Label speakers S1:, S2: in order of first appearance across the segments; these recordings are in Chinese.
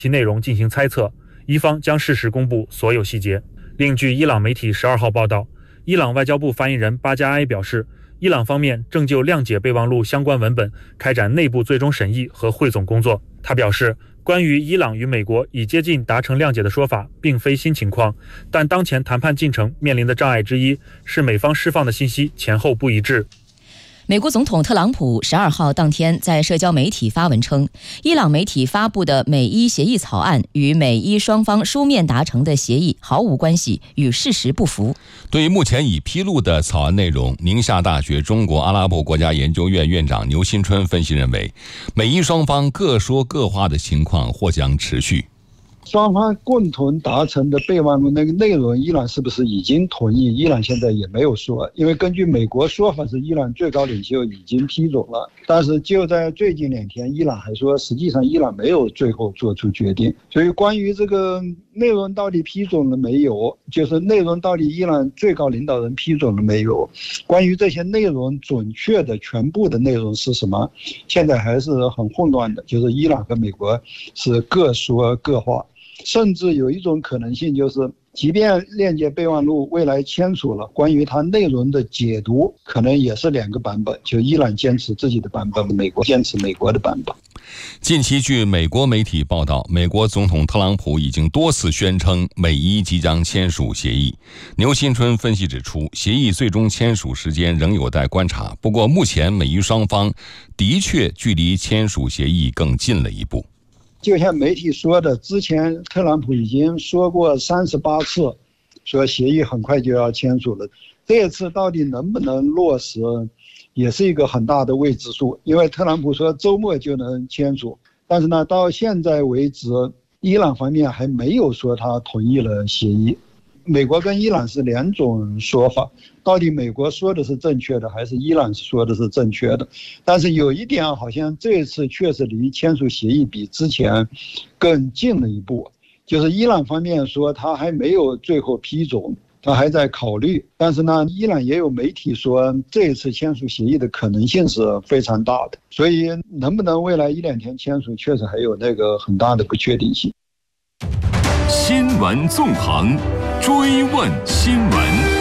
S1: 其内容进行猜测，伊方将适时公布所有细节。另据伊朗媒体12号报道，伊朗外交部发言人巴加埃表示，伊朗方面正就谅解备忘录相关文本开展内部最终审议和汇总工作。他表示，关于伊朗与美国已接近达成谅解的说法并非新情况，但当前谈判进程面临的障碍之一是美方释放的信息前后不一致。
S2: 美国总统特朗普12号当天在社交媒体发文称，伊朗媒体发布的美伊协议草案与美伊双方书面达成的协议毫无关系，与事实不符。
S3: 对于目前已披露的草案内容，宁夏大学中国阿拉伯国家研究院院长牛新春分析认为，美伊双方各说各话的情况或将持续。
S4: 双方共同达成的备忘录那个内容，伊朗是不是已经同意？伊朗现在也没有说，因为根据美国说法是伊朗最高领袖已经批准了，但是就在最近2天，伊朗还说实际上伊朗没有最后做出决定。所以关于这个内容到底批准了没有，就是内容到底伊朗最高领导人批准了没有，关于这些内容准确的全部的内容是什么，现在还是很混乱的，就是伊朗和美国是各说各话。甚至有一种可能性，就是即便链接备忘录未来签署了，关于它内容的解读可能也是2个版本，就伊朗坚持自己的版本，美国坚持美国的版本。
S3: 近期据美国媒体报道，美国总统特朗普已经多次宣称美伊即将签署协议。牛新春分析指出，协议最终签署时间仍有待观察，不过目前美伊双方的确距离签署协议更近了一步。
S4: 就像媒体说的，之前特朗普已经说过38次，说协议很快就要签署了。这次到底能不能落实，也是一个很大的未知数。因为特朗普说周末就能签署，但是呢，到现在为止，伊朗方面还没有说他同意了协议。美国跟伊朗是2种说法，到底美国说的是正确的，还是伊朗说的是正确的？但是有一点，好像这次确实离签署协议比之前更近了一步，就是伊朗方面说他还没有最后批准，他还在考虑。但是呢，伊朗也有媒体说这一次签署协议的可能性是非常大的，所以能不能未来1-2天签署，确实还有那个很大的不确定性。
S5: 新闻纵横，追问新闻。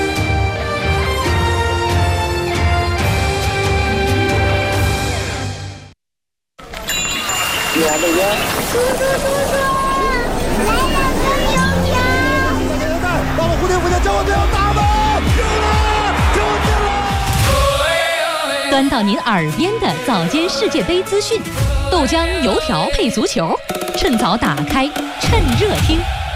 S6: 来了呀！叔叔，来了个油条！
S7: 把我蝴蝶蝴蝶，叫我不要打吧！
S2: 端到您耳边的早间世界杯资讯，豆浆油条配足球，趁早打开，趁热听。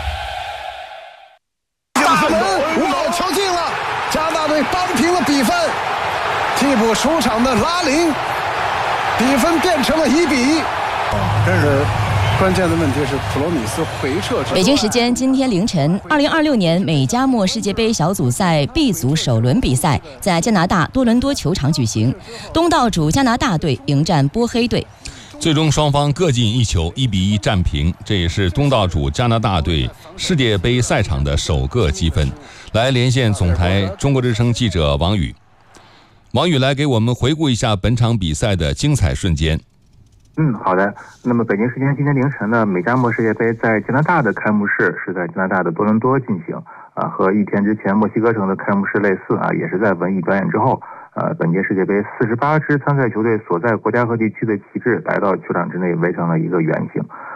S7: 大门5号敲进了，加拿大队扳平了比分。替补出场的拉林，比分变成了1比1。但是关键的问题是普罗米斯回撤之后。
S2: 北京时间今天凌晨，2026年美加墨世界杯小组赛 B 组首轮比赛在加拿大多伦多球场举行，东道主加拿大队迎战波黑队。
S3: 最终双方各进1球，1比1战平，这也是东道主加拿大队世界杯赛场的首个积分。来连线总台中国之声记者王宇。王宇来给我们回顾一下本场比赛的精彩瞬间。
S8: 好的。那么北京时间今天凌晨呢，美加墨世界杯在加拿大的开幕式是在加拿大的多伦多进行和1天之前墨西哥城的开幕式类似也是在文艺表演之后，本届世界杯48支参赛球队所在国家和地区的旗帜来到球场之内围成了一个圆形。